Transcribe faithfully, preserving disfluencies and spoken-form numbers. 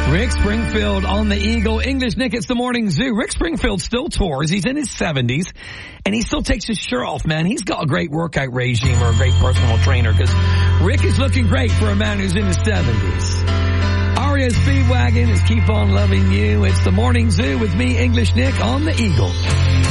Rick Springfield on the Eagle. English Nick, it's the Morning Zoo. Rick Springfield still tours. He's in his seventies, and he still takes his shirt off, man. He's got a great workout regime or a great personal trainer, because Rick is looking great for a man who's in his seventies. R E O Speedwagon is Keep On Loving You. It's the Morning Zoo with me, English Nick, on the Eagle.